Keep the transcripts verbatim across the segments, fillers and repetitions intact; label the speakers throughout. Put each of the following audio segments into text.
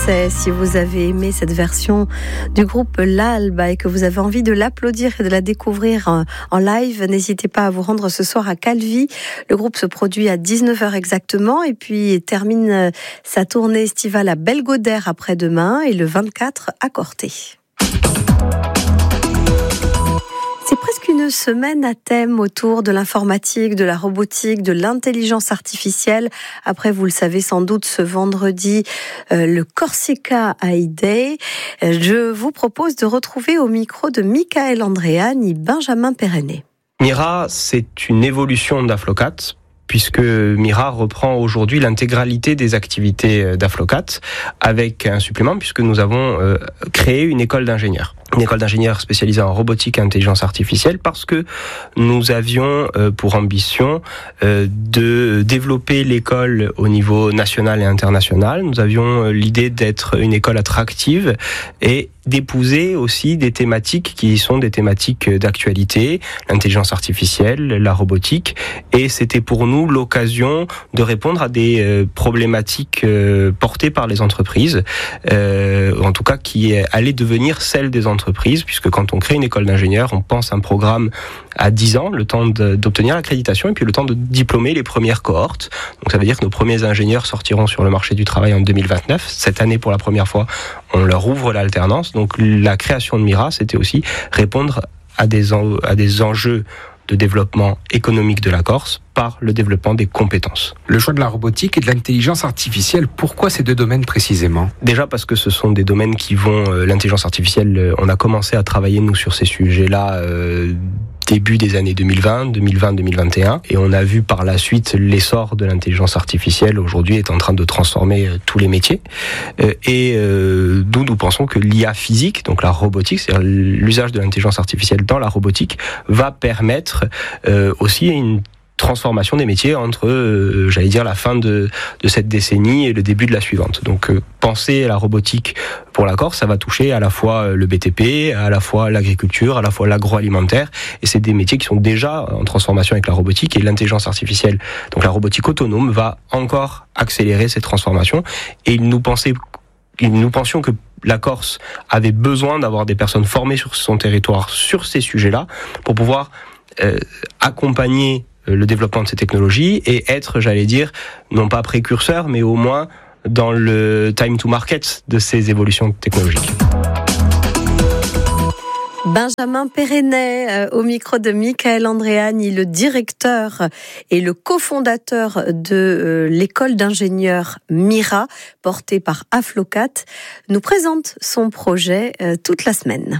Speaker 1: succès. Si vous avez aimé cette version du groupe L'Alba et que vous avez envie de l'applaudir et de la découvrir en, en live, n'hésitez pas à vous rendre ce soir à Calvi. Le groupe se produit à dix-neuf heures exactement et puis termine sa tournée estivale à Belgodère après-demain et le vingt-quatre à Corté. C'est presque une semaine à thème autour de l'informatique, de la robotique, de l'intelligence artificielle. Après, vous le savez sans doute, ce vendredi, euh, le Corsica A I Day. Je vous propose de retrouver au micro de Michael Andréani Benjamin Pérennet.
Speaker 2: Mira, c'est une évolution d'Aflocat, puisque Mira reprend aujourd'hui l'intégralité des activités d'Aflocat avec un supplément, puisque nous avons euh, créé une école d'ingénieurs. Une école d'ingénieurs spécialisée en robotique et intelligence artificielle, parce que nous avions euh, pour ambition euh, de développer l'école au niveau national et international. Nous avions euh, l'idée d'être une école attractive et d'épouser aussi des thématiques qui sont des thématiques d'actualité, l'intelligence artificielle, la robotique, et c'était pour nous l'occasion de répondre à des euh, problématiques euh, portées par les entreprises, euh, en tout cas qui allaient devenir celles des entreprises. entreprises, puisque quand on crée une école d'ingénieurs, on pense un programme à dix ans, le temps de, d'obtenir l'accréditation et puis le temps de diplômer les premières cohortes. Donc ça veut dire que nos premiers ingénieurs sortiront sur le marché du travail en deux mille vingt-neuf. Cette année, pour la première fois, on leur ouvre l'alternance. Donc la création de Mira, c'était aussi répondre à des, en, à des enjeux de développement économique de la Corse par le développement des compétences.
Speaker 3: Le choix de la robotique et de l'intelligence artificielle, pourquoi ces deux domaines précisément ?
Speaker 2: Déjà parce que ce sont des domaines qui vont... Euh, l'intelligence artificielle, euh, on a commencé à travailler nous sur ces sujets-là euh, début des années deux mille vingt, deux mille vingt, deux mille vingt et un, et on a vu par la suite l'essor de l'intelligence artificielle aujourd'hui est en train de transformer euh, tous les métiers. Euh, et euh, d'où nous pensons que l'I A physique, donc la robotique, c'est-à-dire l'usage de l'intelligence artificielle dans la robotique, va permettre euh, aussi une transformation des métiers entre, euh, j'allais dire, la fin de, de cette décennie et le début de la suivante. Donc, euh, penser à la robotique pour la Corse, ça va toucher à la fois le B T P, à la fois l'agriculture, à la fois l'agroalimentaire, et c'est des métiers qui sont déjà en transformation avec la robotique, et l'intelligence artificielle, donc la robotique autonome, va encore accélérer ces transformations, et nous pensons, nous pensions que la Corse avait besoin d'avoir des personnes formées sur son territoire sur ces sujets-là, pour pouvoir euh, accompagner le développement de ces technologies et être, j'allais dire, non pas précurseur, mais au moins dans le time to market de ces évolutions technologiques.
Speaker 1: Benjamin Pérennet, euh, au micro de Michael Andréani, le directeur et le cofondateur de euh, l'école d'ingénieurs Mira, portée par Aflocat, nous présente son projet euh, toute la semaine.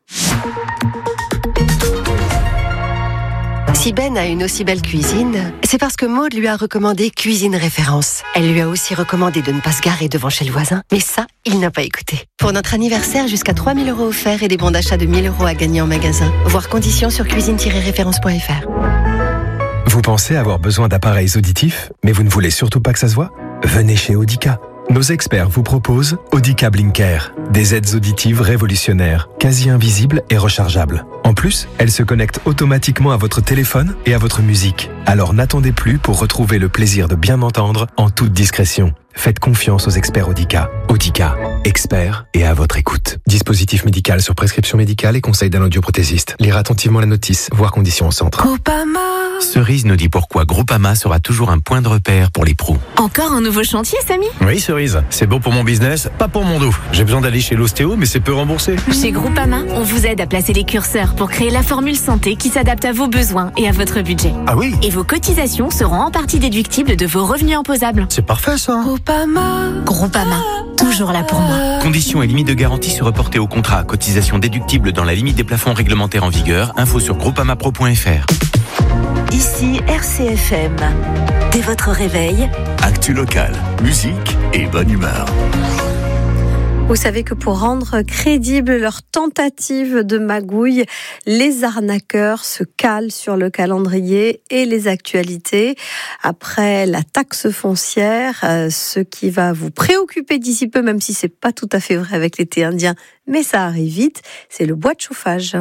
Speaker 4: Si Ben a une aussi belle cuisine, c'est parce que Maud lui a recommandé Cuisine Référence. Elle lui a aussi recommandé de ne pas se garer devant chez le voisin, mais ça, il n'a pas écouté. Pour notre anniversaire, jusqu'à trois mille euros offerts et des bons d'achat de mille euros à gagner en magasin. Voir conditions sur cuisine tiret référence point f r.
Speaker 5: Vous pensez avoir besoin d'appareils auditifs, mais vous ne voulez surtout pas que ça se voit ? Venez chez Audica. Nos experts vous proposent Audica Blinker, des aides auditives révolutionnaires, quasi invisibles et rechargeables. En plus, elles se connectent automatiquement à votre téléphone et à votre musique. Alors n'attendez plus pour retrouver le plaisir de bien entendre en toute discrétion. Faites confiance aux experts Audica. Audica, experts et à votre écoute. Dispositif médical sur prescription médicale et conseil d'un audioprothésiste. Lire attentivement la notice, voir conditions au centre.
Speaker 6: Groupama.
Speaker 7: Cerise nous dit pourquoi Groupama sera toujours un point de repère pour les pros.
Speaker 6: Encore un nouveau chantier, Samy ?
Speaker 8: Oui, Cerise. C'est bon pour mon business, pas pour mon dos. J'ai besoin d'aller chez l'ostéo, mais c'est peu remboursé.
Speaker 6: Chez Groupama, on vous aide à placer les curseurs pour créer la formule santé qui s'adapte à vos besoins et à votre budget.
Speaker 8: Ah oui ?
Speaker 6: Et vos cotisations seront en partie déductibles de vos revenus imposables.
Speaker 8: C'est parfait, ça.
Speaker 6: Groupama. Groupama. Toujours là pour moi.
Speaker 7: Conditions et limites de garantie se reporter au contrat. Cotisation déductible dans la limite des plafonds réglementaires en vigueur. Info sur groupamapro point f r.
Speaker 9: Ici R C F M. Dès votre réveil,
Speaker 10: actu local, musique et bonne humeur.
Speaker 1: Vous savez que pour rendre crédible leur tentative de magouille, les arnaqueurs se calent sur le calendrier et les actualités. Après la taxe foncière, euh, ce qui va vous préoccuper d'ici peu, même si c'est pas tout à fait vrai avec l'été indien, mais ça arrive vite, c'est le bois de chauffage.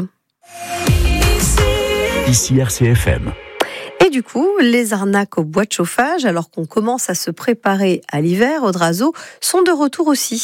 Speaker 10: Ici R C F M.
Speaker 1: Et du coup, les arnaques au bois de chauffage, alors qu'on commence à se préparer à l'hiver, Audrazo, sont de retour aussi.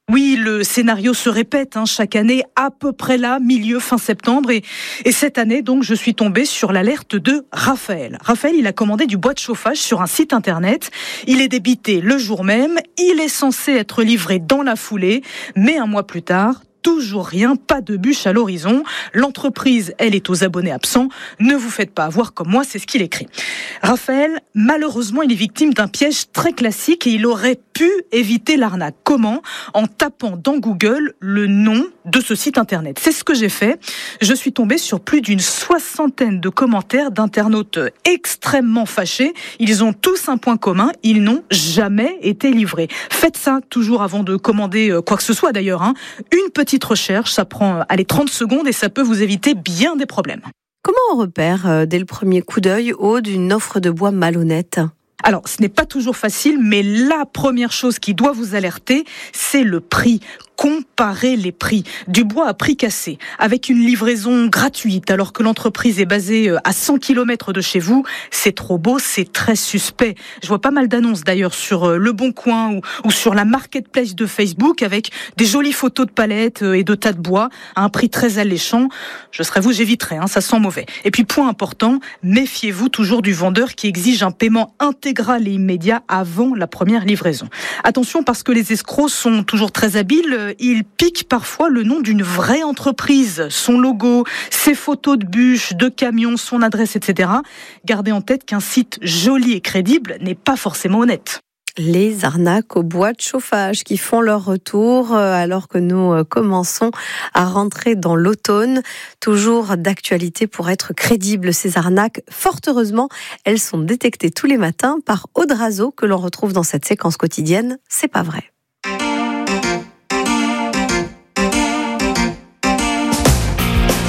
Speaker 11: Oui, le scénario se répète hein, chaque année, à peu près là, milieu, fin septembre. Et, et cette année, donc, je suis tombée sur l'alerte de Raphaël. Raphaël, il a commandé du bois de chauffage sur un site internet. Il est débité le jour même. Il est censé être livré dans la foulée. Mais un mois plus tard, toujours rien, pas de bûche à l'horizon. L'entreprise, elle est aux abonnés absents. Ne vous faites pas avoir comme moi, c'est ce qu'il écrit. Raphaël, malheureusement, il est victime d'un piège très classique et il aurait pu éviter l'arnaque. Comment ? En tapant dans Google le nom de ce site internet. C'est ce que j'ai fait. Je suis tombée sur plus d'une soixantaine de commentaires d'internautes extrêmement fâchés. Ils ont tous un point commun, ils n'ont jamais été livrés. Faites ça toujours avant de commander quoi que ce soit d'ailleurs. Hein. Une petite recherche, ça prend allez, trente secondes et ça peut vous éviter bien des problèmes.
Speaker 1: Comment on repère euh, dès le premier coup d'œil au d'une offre de bois malhonnête ?
Speaker 11: Alors, ce n'est pas toujours facile, mais la première chose qui doit vous alerter, c'est le prix. Comparez les prix. Du bois à prix cassé, avec une livraison gratuite, alors que l'entreprise est basée à cent kilomètres de chez vous, c'est trop beau, c'est très suspect. Je vois pas mal d'annonces d'ailleurs sur Le Bon Coin ou, ou sur la marketplace de Facebook, avec des jolies photos de palettes et de tas de bois, à un prix très alléchant. Je serais vous, j'éviterais, hein, ça sent mauvais. Et puis, point important, méfiez-vous toujours du vendeur qui exige un paiement intégral et immédiat avant la première livraison. Attention, parce que les escrocs sont toujours très habiles. Il pique parfois le nom d'une vraie entreprise, son logo, ses photos de bûches, de camions, son adresse, et cetera. Gardez en tête qu'un site joli et crédible n'est pas forcément honnête.
Speaker 1: Les arnaques au bois de chauffage qui font leur retour alors que nous commençons à rentrer dans l'automne. Toujours d'actualité pour être crédibles, ces arnaques. Fort heureusement, elles sont détectées tous les matins par Aude Razo que l'on retrouve dans cette séquence quotidienne. C'est pas vrai.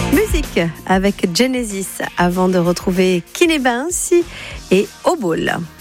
Speaker 1: Avec Genesis avant de retrouver Kiné Bensi et Obol.